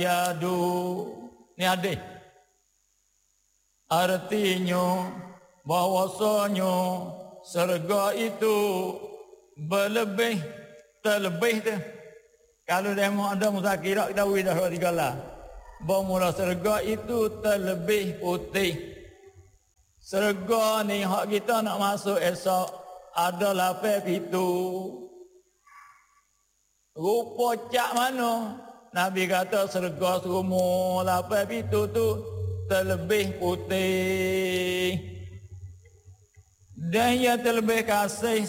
Yadu ni hadis. Artinya bahwasanya syurga itu terlebih tu. Kalau demo ada muzakirat kita wui dah tiga lah. Bermula syurga itu terlebih putih. Syurga ni hak kita nak masuk esok ada 8 pintu. Rupa cak mana? Nabi kata syurga semua 8 pintu tu terlebih putih. Dan ia terlebih kasih